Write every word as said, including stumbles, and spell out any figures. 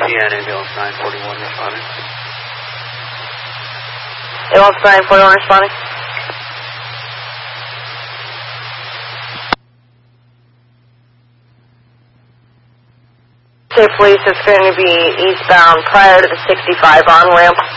Yeah, ambulance nine forty-one responding. Ambulance nine forty-one responding. State Police is going to be eastbound prior to the sixty-five on ramp.